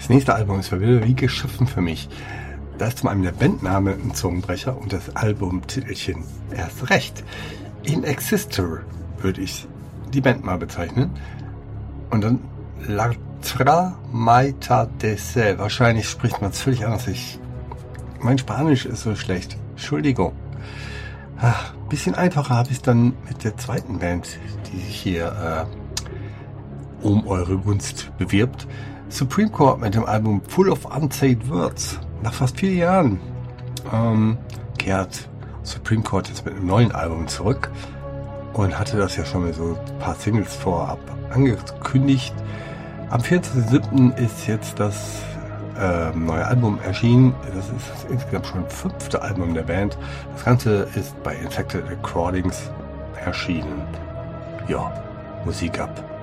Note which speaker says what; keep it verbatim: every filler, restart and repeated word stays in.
Speaker 1: Das nächste Album ist wie geschaffen für mich. Da ist zum einen der Bandname ein Zungenbrecher und das Albumtitelchen erst recht. In Exister würde ich die Band mal bezeichnen. Und dann L'Altra Mitad de Se. Wahrscheinlich spricht man es völlig anders. Ich, mein Spanisch ist so schlecht. Entschuldigung. Ach, bisschen einfacher habe ich es dann mit der zweiten Band, die sich hier äh, um eure Gunst bewirbt. Supreme Court mit dem Album Full of Unsaid Words. Nach fast vier Jahren ähm, kehrt Supreme Court jetzt mit einem neuen Album zurück und hatte das ja schon mit so ein paar Singles vorab angekündigt. Am vierzehnten siebten ist jetzt das äh, neue Album erschienen. Das ist insgesamt schon das fünfte Album der Band. Das Ganze ist bei Infected Recordings erschienen. Ja, Musik ab.